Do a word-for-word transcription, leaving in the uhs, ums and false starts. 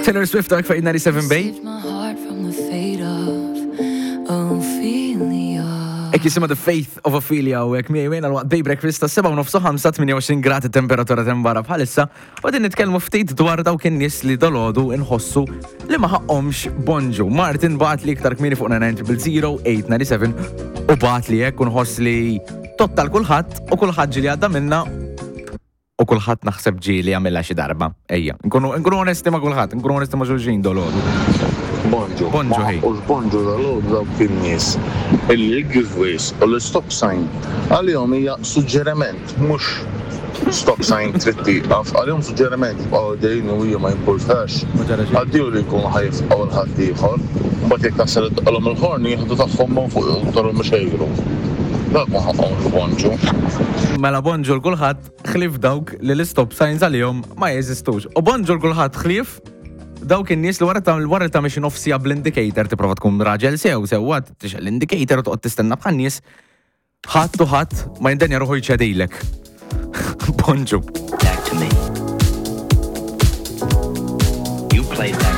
Taylor Swift għak fa' ninety-seven Bay. Ek jisima The Faith of Ophelia u ek miejwen għal-waqt Day Breakfast ta' seba' u nofsu ħamsa tminja u għoxrin gradi temperatura tembara bħalissa u għadin nitkellmu ftit dwar dawk in-nies li dolodu inħossu li ma ħaqhomx bonġu. Martin baħt li iktar kmini fuq nine zero zero eight nine seven u baħt li jekk unħoss li tottal kulħadd u kulħadd ġili għadda minna u kulħadd naħseb ġili għamilla xi darba. Ejja, nkunu onesti ma' kulħadd, nkunu onesti ma' xulxin dolodu. Bonġu. Bonġu, hej. U l-bonġu dal-għod dawk in-nies illi l-giveaways u l-stop sign għalihom hija suġġeriment, mhux stop sign tritti. Għalihom suġġeriment jibqgħu dejjin u hija ma jimpurtax. Għaddiju li jkunu ħajfqgħu l-ħadd ieħor, mbagħad jekk taħsel idqalhom il-ħorn jieħdu tagħhom minn fuq torhom biex jgħidu. Dak ma ħaqhom il-bonġu. Mela bonġu l-kulħadd ħlief dawk li l-stop signs għalihom ma jeżistux. U bonġu l-kulħadd ħlief dawk in-nies li wara ta' wara ta' mexi nofsija bl-indicator tipprova tkun raġel sew sewwa tixel l-indicator u toqgħod tistenna bħal nies ħadd u ħadd ma jindenja ruħu jċedilek. Bonġu.